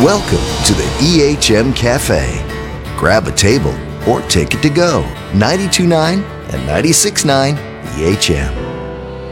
Welcome to the EHM Cafe. Grab a table or take it to go. 92.9 and 96.9 EHM.